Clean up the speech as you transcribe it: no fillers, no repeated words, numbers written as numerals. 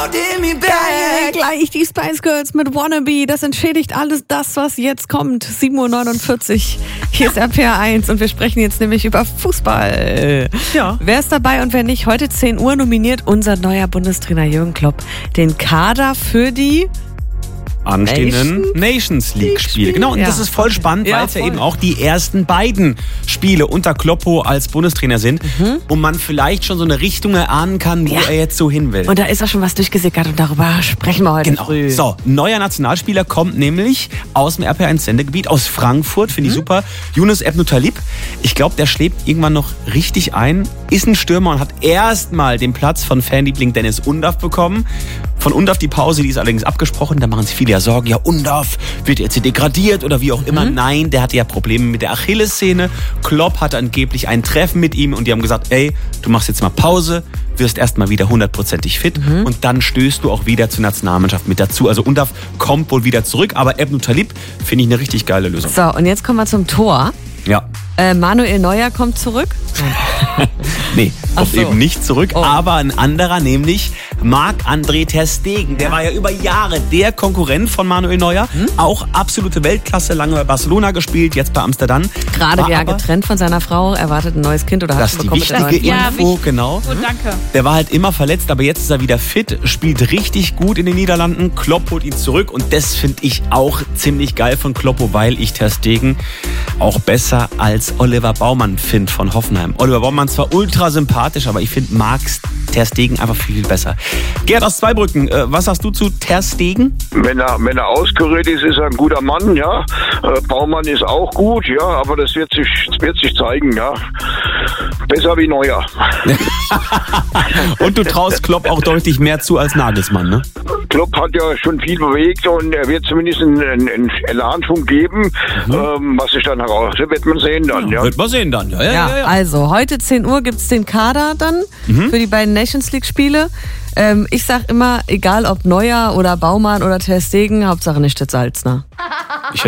holding me back. Geil, gleich die Spice Girls mit Wannabe. Das entschädigt alles das, was jetzt kommt. 7:49 Uhr. Hier ist RPR1 und wir sprechen jetzt nämlich über Fußball. Ja. Wer ist dabei und wer nicht? Heute 10 Uhr nominiert unser neuer Bundestrainer Jürgen Klopp den Kader für die anstehenden Nations League-Spiele. Genau, und das ist voll spannend, weil es ja eben auch die ersten beiden Spiele unter Kloppo als Bundestrainer sind und man vielleicht schon so eine Richtung erahnen kann, wo er jetzt so hin will. Und da ist auch schon was durchgesickert und darüber sprechen wir heute früh. So, neuer Nationalspieler kommt nämlich aus dem RPR1-Sendegebiet, aus Frankfurt, finde ich super. Yunus Ebnu Talib. Ich glaube, der schlägt irgendwann noch richtig ein, ist ein Stürmer und hat erstmal den Platz von Fanliebling Dennis Undav bekommen. Von Undav die Pause, die ist allerdings abgesprochen. Da machen sich viele ja Sorgen. Ja, Undav, wird er jetzt degradiert oder wie auch immer? Nein, der hatte ja Probleme mit der Achillessehne. Klopp hatte angeblich ein Treffen mit ihm und die haben gesagt, ey, du machst jetzt mal Pause, wirst erstmal wieder 100%ig fit und dann stößt du auch wieder zur Nationalmannschaft mit dazu. Also Undav kommt wohl wieder zurück, aber Ebnu Talib finde ich eine richtig geile Lösung. So, und jetzt kommen wir zum Tor. Ja. Manuel Neuer kommt zurück. Nee, kommt eben nicht zurück, aber ein anderer, nämlich Marc-André ter Stegen. Der war ja über Jahre der Konkurrent von Manuel Neuer. Auch absolute Weltklasse, lange bei Barcelona gespielt, jetzt bei Amsterdam. Gerade getrennt von seiner Frau, erwartet ein neues Kind oder hat das ist die wichtige Info, genau. Gut, danke. Der war halt immer verletzt, aber jetzt ist er wieder fit, spielt richtig gut in den Niederlanden. Klopp holt ihn zurück und das finde ich auch ziemlich geil von Kloppo, weil ich ter Stegen auch besser als Oliver Baumann finde von Hoffenheim. Oliver Baumann zwar ultra sympathisch, aber ich finde Marc ter Stegen einfach viel besser. Gerd aus Zweibrücken, was sagst du zu ter Stegen? Wenn er ausgerührt ist, ist er ein guter Mann, ja. Baumann ist auch gut, ja, aber das wird sich zeigen, ja. Besser wie Neuer. Und du traust Klopp auch deutlich mehr zu als Nagelsmann, ne? Klopp hat ja schon viel bewegt und er wird zumindest einen Elanschwung geben. Was sich dann heraus wird man sehen dann, ja. Wird man sehen dann, ja. Also heute 10 Uhr gibt's den Kader dann für die beiden Nations League Spiele. Ich sag immer, egal ob Neuer oder Baumann oder ter Stegen, Hauptsache nicht der Salzner.